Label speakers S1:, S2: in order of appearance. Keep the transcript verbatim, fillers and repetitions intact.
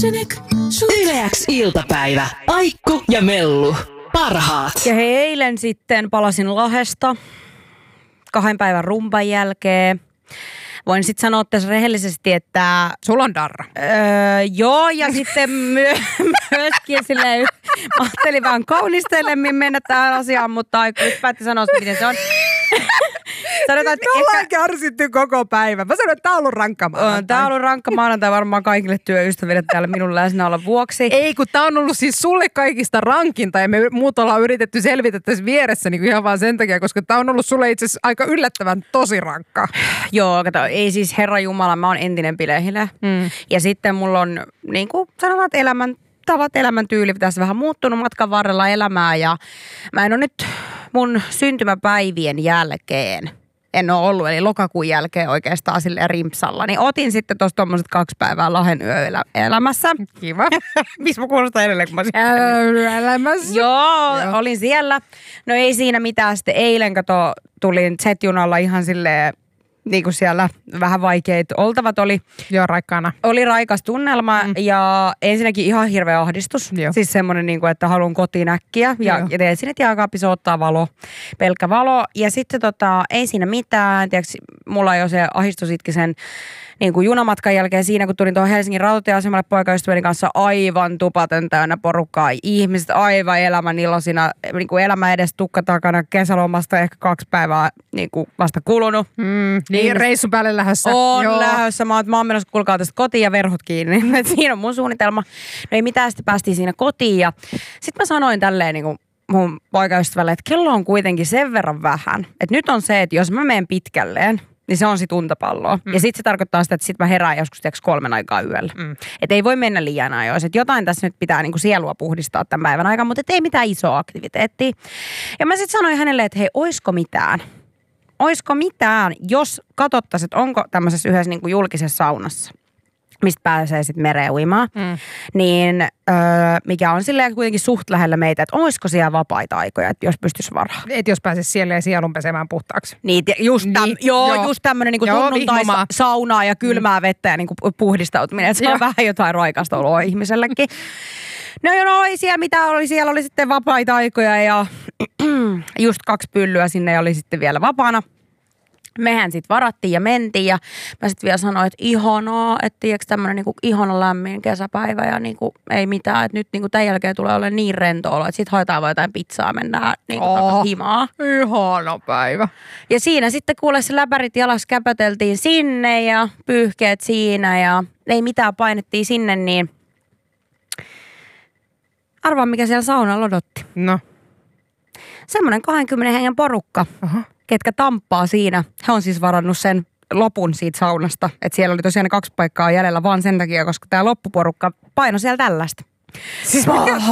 S1: Yle X iltapäivä. Aikku ja Mellu. Parhaat.
S2: Ja hei, eilen sitten palasin Lahdesta kahden päivän rumpan jälkeen. Voin sitten sanoa tässä rehellisesti, että...
S3: Sulla on darra.
S2: Öö, joo, ja sitten myö, myöskin silleen, mä ajattelin vähän kaunistelemmin mennä tähän asiaan, mutta Aikku nyt päätti sanoa, miten se on. Sanotaan, että
S3: me ollaan
S2: ehkä...
S3: kärsitty koko päivän. Mä sanoin, että tää on ollut rankka maanantai.
S2: Tää on ollut rankka maanantai varmaan kaikille työystäville täällä minun läsnäolon vuoksi.
S3: Ei, kun tää on ollut siis sulle kaikista rankinta ja me muut ollaan yritetty selvitä tässä vieressä niin ihan vaan sen takia, koska tää on ollut sulle itse asiassa aika yllättävän tosi rankka.
S2: Joo, kato, ei siis Herra Jumala, mä oon entinen bilehile. Mm. Ja sitten mulla on, niin kuin sanotaan, että elämän tavat, elämäntyyli tässä vähän muuttunut matkan varrella elämää ja mä en ole nyt mun syntymäpäivien jälkeen, en ole ollut, eli lokakuun jälkeen oikeastaan silleen rimpsalla, niin otin sitten tuossa tommoset kaksi päivää Lahden yöelämässä.
S3: Kiva.
S2: Missä mä kuulostan edelleen, kun mä olisin
S3: yöelämässä.
S2: Joo, Joo, olin siellä. No ei siinä mitään. Sitten eilen, kato, tulin Z-junalla ihan silleen, niin kuin siellä vähän vaikeat oltavat oli.
S3: Joo, raikkaana.
S2: Oli raikas tunnelma mm. ja ensinnäkin ihan hirveä ahdistus. Joo. Siis semmoinen, niin kuin, että haluan kotiin äkkiä. Ja, ja tein sinne jääkaapissa ottaa valo, pelkkä valo. Ja sitten tota, ei siinä mitään. Tiedätkö, mulla jo se ahdistus itki sen niin kuin junamatkan jälkeen siinä, kun tulin tuohon Helsingin rautatieasemalle poikaystäväni kanssa aivan tupaten täynnä porukkaa. Ihmiset aivan elämän iloisina, niin kuin elämä edes tukka takana, kesälomasta ehkä kaksi päivää niin kuin vasta kulunut.
S3: Mm, niin, Ihmiset reissu päälle lähdössä.
S2: On Joo. lähdössä. Mä oon, mä oon menossa, kuulkaa tästä kotiin ja verhot kiinni. Siinä on mun suunnitelma. No ei mitään, sitten päästiin siinä kotiin ja sitten mä sanoin tälleen niin kuin mun poikaystävälle, että kello on kuitenkin sen verran vähän. Että nyt on se, että jos mä menen pitkälleen, niin se on sit untapalloa. Mm. Ja sit se tarkoittaa sitä, että sit mä herään joskus tiiäks kolmen aikaa yöllä. Mm. Että ei voi mennä liian ajoissa. Että jotain tässä nyt pitää niinku sielua puhdistaa tämän päivän aikana, mutta ei mitään isoa aktiviteettia. Ja mä sit sanoin hänelle, että hei, oisko mitään? Oisko mitään, jos katsottaisiin, että onko tämmöisessä yhdessä niinku julkisessa saunassa, mistä pääsee sitten mereen uimaan, mm. niin öö, mikä on silleen kuitenkin suht lähellä meitä, että olisiko siellä vapaita aikoja, että jos pystyisi varaa.
S3: Että jos pääsisi siellä ja sielun pesemään puhtaaksi.
S2: Niin, just, täm, niin joo, joo, just tämmöinen niinku sunnuntai-saunaa ja kylmää vettä ja niinku puhdistautuminen. Että se on vähän jotain roikasta oloa ihmisellekin. No joo, no ei siellä mitään oli. Siellä oli sitten vapaita aikoja ja just kaksi pyllyä sinne ja oli sitten vielä vapaana. Mehän sitten varattiin ja mentiin ja mä sitten vielä sanoin, että ihanaa, että tiiäks tämmönen niinku ihana lämmin kesäpäivä ja niinku ei mitään, että nyt niinku tämän jälkeen tulee olla niin rento olo, että sit haetaan vaan jotain pizzaa, mennään niinku oh, takas himaa.
S3: Ihana päivä.
S2: Ja siinä sitten kuule se läpärit jalas käpöteltiin sinne ja pyyhkeet siinä ja ei mitään, painettiin sinne, niin arvaa mikä siellä saunalla odotti.
S3: No.
S2: Semmoinen kahdenkymmenen hengen porukka. Aha. Ketkä tamppaa siinä. He on siis varannut sen lopun siitä saunasta. Että siellä oli tosiaan ne kaksi paikkaa jäljellä vaan sen takia, koska tämä loppuporukka paino siellä tällaista.
S3: Siis